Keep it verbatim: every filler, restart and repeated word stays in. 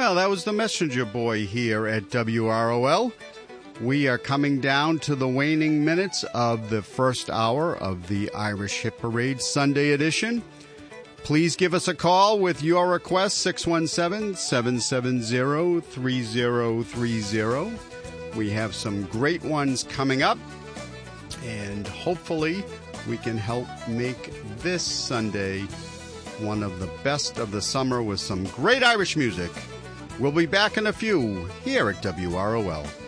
Well, that was the messenger boy here at W R O L. We are coming down to the waning minutes of the first hour of the Irish Hit Parade Sunday edition. Please give us a call with your request, six one seven, seven seven zero, three zero three zero. We have some great ones coming up, and hopefully we can help make this Sunday one of the best of the summer with some great Irish music. We'll be back in a few here at W R O L.